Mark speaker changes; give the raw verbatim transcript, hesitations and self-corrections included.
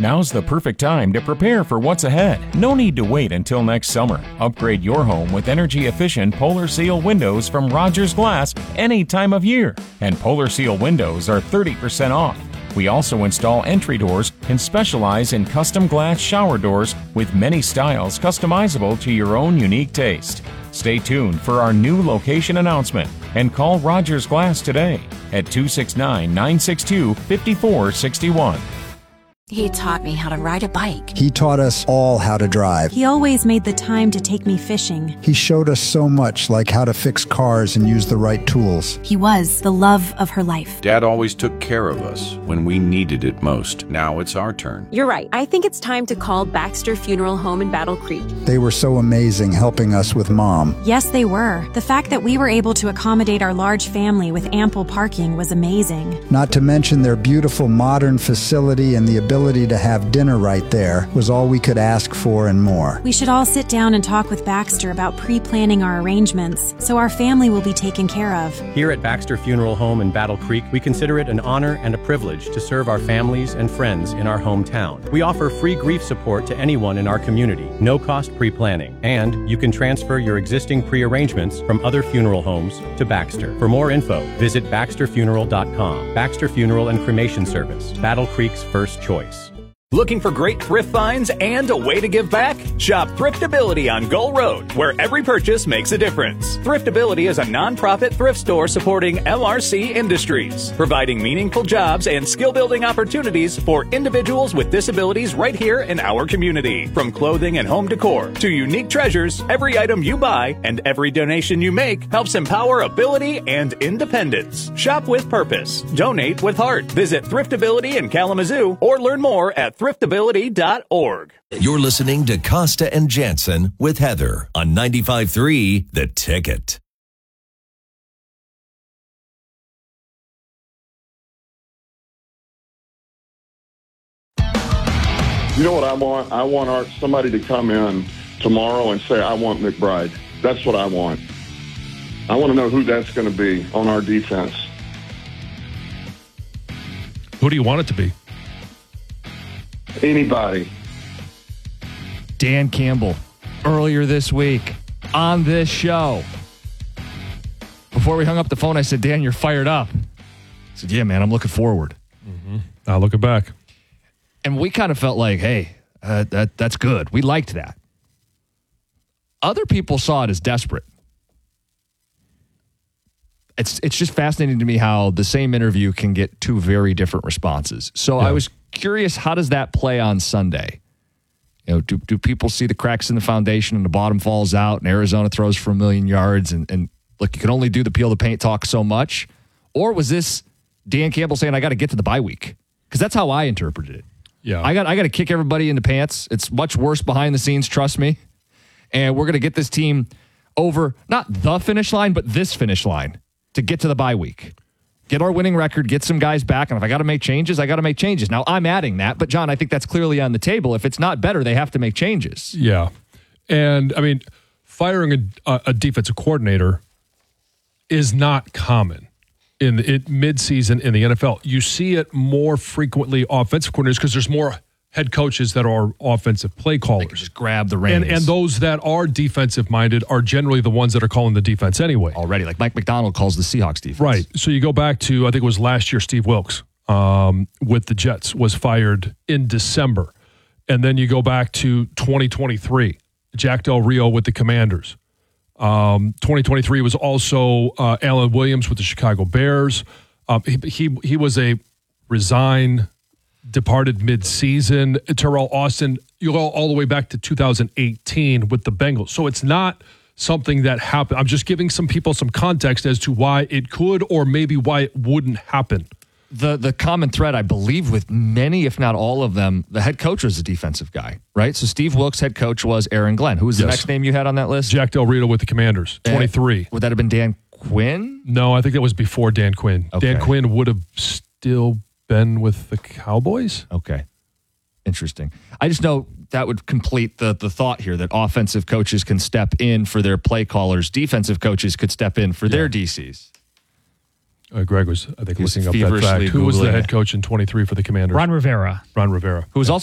Speaker 1: Now's the perfect time to prepare for what's ahead. No need to wait until next summer. Upgrade your home with energy-efficient Polar Seal windows from Rogers Glass any time of year. And Polar Seal windows are thirty percent off. We also install entry doors and specialize in custom glass shower doors with many styles customizable to your own unique taste. Stay tuned for our new location announcement and call Rogers Glass today at two six nine, nine six two, five four six one.
Speaker 2: He taught me how to ride a bike.
Speaker 3: He taught us all how to drive.
Speaker 4: He always made the time to take me fishing.
Speaker 3: He showed us so much, like how to fix cars and use the right tools.
Speaker 4: He was the love of her life.
Speaker 5: Dad always took care of us when we needed it most. Now it's our turn.
Speaker 6: You're right. I think it's time to call Baxter Funeral Home in Battle Creek.
Speaker 3: They were so amazing helping us with Mom.
Speaker 4: Yes, they were. The fact that we were able to accommodate our large family with ample parking was amazing.
Speaker 3: Not to mention their beautiful modern facility and the ability to have dinner right there was all we could ask for and more.
Speaker 4: We should all sit down and talk with Baxter about pre-planning our arrangements so our family will be taken care of.
Speaker 7: Here at Baxter Funeral Home in Battle Creek, we consider it an honor and a privilege to serve our families and friends in our hometown. We offer free grief support to anyone in our community, no cost pre-planning, and you can transfer your existing pre-arrangements from other funeral homes to Baxter. For more info, visit baxter funeral dot com. Baxter Funeral and Cremation Service, Battle Creek's first choice.
Speaker 8: Looking for great thrift finds and a way to give back? Shop Thriftability on Gull Road, where every purchase makes a difference. Thriftability is a nonprofit thrift store supporting L R C Industries, providing meaningful jobs and skill-building opportunities for individuals with disabilities right here in our community. From clothing and home decor to unique treasures, every item you buy and every donation you make helps empower ability and independence. Shop with purpose. Donate with heart. Visit Thriftability in Kalamazoo or learn more at thriftability dot org.
Speaker 9: You're listening to Costa and Jansen with Heather on ninety-five point three The Ticket.
Speaker 10: You know what I want? I want our, somebody to come in tomorrow and say, I want McBride. That's what I want. I want to know who that's going to be on our defense.
Speaker 11: Who do you want it to be?
Speaker 10: Anybody.
Speaker 12: Dan Campbell, earlier this week on this show. Before we hung up the phone, I said, Dan, you're fired up. I said, yeah, man, I'm looking forward.
Speaker 11: Mm-hmm. Now looking back.
Speaker 12: And we kind of felt like, hey, uh, that that's good. We liked that. Other people saw it as desperate. It's it's just fascinating to me how the same interview can get two very different responses. So yeah. I was curious, how does that play on Sunday? You know, do do people see the cracks in the foundation and the bottom falls out and Arizona throws for a million yards and, and look, you can only do the peel the paint talk so much? Or was this Dan Campbell saying, I got to get to the bye week? Because that's how I interpreted it.
Speaker 11: Yeah.
Speaker 12: I got I got to kick everybody in the pants. It's much worse behind the scenes, trust me. And we're going to get this team over, not the finish line, but this finish line to get to the bye week. Get our winning record, get some guys back, and if I got to make changes, I got to make changes. Now, I'm adding that, but John, I think that's clearly on the table. If it's not better, they have to make changes.
Speaker 11: Yeah. And, I mean, firing a, a defensive coordinator is not common in it midseason in the N F L. You see it more frequently offensive coordinators because there's more head coaches that are offensive play callers.
Speaker 12: They can just grab the reins.
Speaker 11: And, and those that are defensive-minded are generally the ones that are calling the defense anyway.
Speaker 12: Already, like Mike McDonald calls the Seahawks defense.
Speaker 11: Right. So you go back to, I think it was last year, Steve Wilks um, with the Jets was fired in December. And then you go back to twenty twenty-three, Jack Del Rio with the Commanders. Um, twenty twenty-three was also uh, Alan Williams with the Chicago Bears. Um, he, he, he was a resign departed mid-season. Terrell Austin, you go all the way back to two thousand eighteen with the Bengals. So it's not something that happened. I'm just giving some people some context as to why it could or maybe why it wouldn't happen.
Speaker 12: The the common thread, I believe, with many, if not all of them, the head coach was a defensive guy, right? So Steve Wilks' head coach was Aaron Glenn. Who was the yes. next name you had on that list?
Speaker 11: Jack Del Rio with the Commanders, twenty-three.
Speaker 12: And would that have been Dan Quinn?
Speaker 11: No, I think that was before Dan Quinn.
Speaker 12: Okay.
Speaker 11: Dan Quinn would have still been with the Cowboys.
Speaker 12: Okay. Interesting. I just know that would complete the the thought here that offensive coaches can step in for their play callers. Defensive coaches could step in for yeah. their D Cs.
Speaker 11: Uh, Greg was, I think,
Speaker 12: He's
Speaker 11: looking up that fact. Who was the head coach in twenty-three for the Commanders?
Speaker 13: Ron Rivera.
Speaker 11: Ron Rivera.
Speaker 12: Who was
Speaker 11: yeah.
Speaker 12: also